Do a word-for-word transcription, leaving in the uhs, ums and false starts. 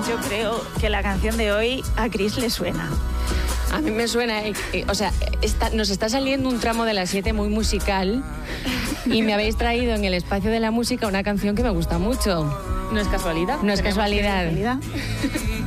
Yo creo que la canción de hoy a Chris le suena. A mí me suena, eh, eh, o sea, está, nos está saliendo un tramo de las siete muy musical y me habéis traído en el espacio de la música una canción que me gusta mucho. No es casualidad. No es Tenemos casualidad. casualidad.